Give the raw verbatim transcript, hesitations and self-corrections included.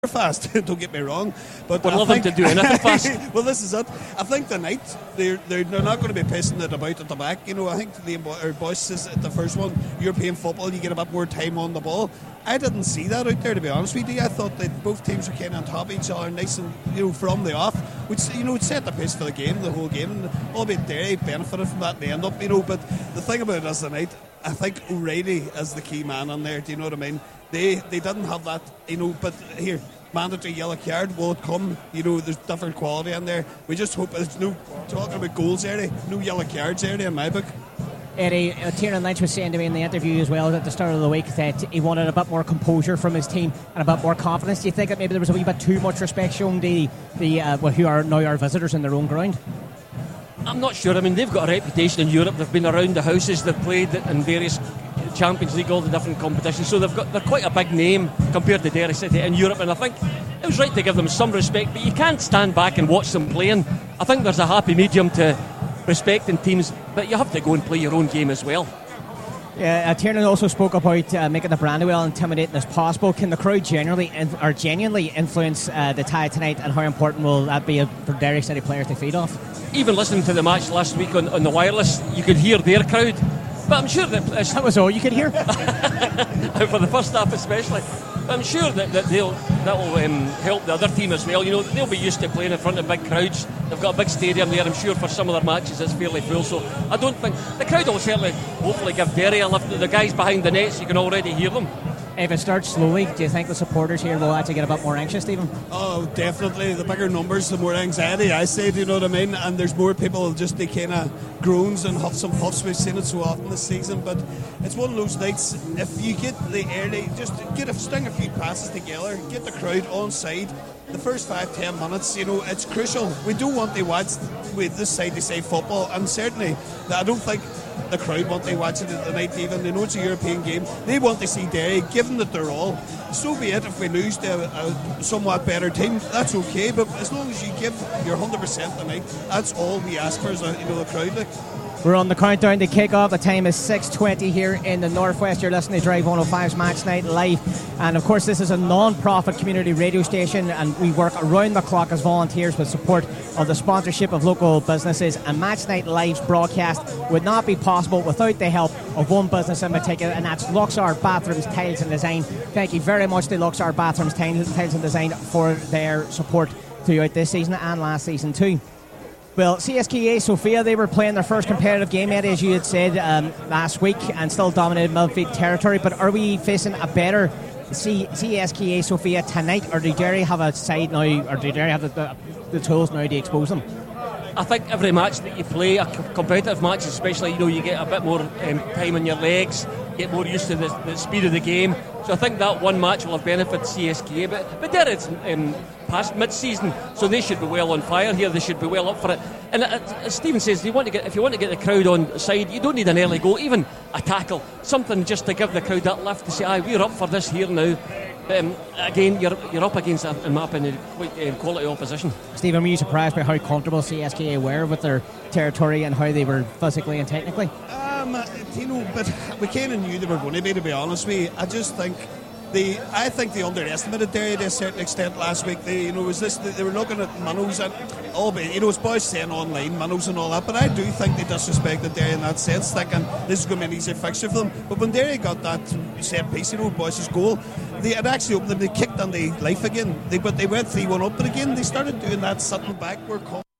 fast. Don't get me wrong, but we'd I love think, them to do anything fast. Well, this is it. I think tonight they're, they're they're not going to be pissing it about at the back. You know, I think the or Boyce is at the first one. European football, you get a bit more time on the ball. I didn't see that out there, to be honest with you. I thought that both teams were kind of on top of each other, nice and, you know, from the off, which, you know, would set the pace for the game, the whole game, and albeit Derry benefited from that in the end up, you know. But the thing about it is tonight, I think O'Reilly is the key man on there. Do you know what I mean? They they didn't have that, you know. But here, mandatory yellow card will come. You know, there's different quality in there. We just hope there's no talking about goals area, no yellow cards area in my book. Eddie, uh, Tiernan Lynch was saying to me in the interview as well at the start of the week that he wanted a bit more composure from his team and a bit more confidence. Do you think that maybe there was a wee bit too much respect shown to the, the uh, well, who are now our visitors in their own ground? I'm not sure. I mean, they've got a reputation in Europe. They've been around the houses. They've played in various Champions League, all the different competitions. So they've got they're quite a big name compared to Derry City in Europe. And I think it was right to give them some respect. But you can't stand back and watch them playing. I think there's a happy medium to respecting teams, but you have to go and play your own game as well. Yeah, uh, Tiernan also spoke about uh, making the Brandywell intimidating as possible. Can the crowd generally in, or genuinely influence uh, the tie tonight, and how important will that be for Derry City players to feed off? Even listening to the match last week on, on the wireless, you could hear their crowd. But I'm sure that that was all you could hear for the first half, especially. I'm sure that, that they'll that will um, help the other team as well. You know, they'll be used to playing in front of big crowds. They've got a big stadium there. I'm sure for some of their matches it's fairly full. So I don't think the crowd will certainly, hopefully, give Derry a lift. The guys behind the nets, you can already hear them. If it starts slowly, do you think the supporters here will actually get a bit more anxious, Stephen? Oh, definitely. The bigger numbers, the more anxiety, I say, do you know what I mean? And there's more people just the kind of groans and huffs and puffs. We've seen it so often this season, but it's one of those nights, if you get the early, just get a string a few passes together, get the crowd on side, the first five, ten minutes, you know, it's crucial. We don't want to watch with this side to say football, and certainly I don't think the crowd want to watch it tonight even. They know it's a European game. They want to see Derry, given that they're all. So be it if we lose to a, a somewhat better team, that's okay, but as long as you give your one hundred percent tonight, that's all we ask for as a, you know, the crowd. Like. We're on the countdown to kick off. The time is six twenty here in the Northwest. You're listening to Drive one oh five's Match Night Live. And of course, this is a non-profit community radio station, and we work around the clock as volunteers with support of the sponsorship of local businesses. And Match Night Live's broadcast would not be possible without the help of one business in particular, and that's Luxor Bathrooms, Tiles and Design. Thank you very much to Luxor Bathrooms, Tiles and Design for their support throughout this season and last season too. Well, C S K A Sofia, they were playing their first competitive game, Eddie, as you had said um, last week, and still dominated Millfield territory. But are we facing a better C- CSKA Sofia tonight, or do Derry have a side now, or do Derry have the, the, the tools now to expose them? I think every match that you play, a competitive match especially, you know, you get a bit more um, time on your legs, get more used to the, the speed of the game. So I think that one match will have benefited C S K A. But, but there it's um, past mid-season, so they should be well on fire here. They should be well up for it. And it, as Stephen says, you want to get, if you want to get the crowd on side, you don't need an early goal, even a tackle, something just to give the crowd that lift to say, aye, we're up for this here now. Um, again, you're you're up against, a, in my opinion, quite um, quality opposition. Stephen, were you surprised by how comfortable C S K A were with their territory and how they were physically and technically? Um, you know, but we kind of knew they were going to be, to be honest with you. I just think they, I think they underestimated Derry to a certain extent last week. They, you know, was this they were looking at minnows and all, you know, it's boys saying online minnows and all that. But I do think they disrespected Derry in that sense, thinking this is going to be an easy fixture for them. But when Derry got that set piece, you know, Boyce's goal, they had actually opened them. They kicked on the life again. They but they went three one up, but again they started doing that sitting back. We're